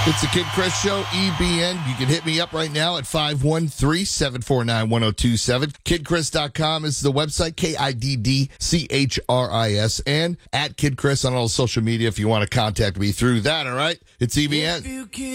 It's the Kid Chris Show, EBN. You can hit me up right now at 513-749-1027. KidChris.com is the website, KIDDCHRIS, and at Kid Chris on all social media if you want to contact me through that, all right? It's EBN.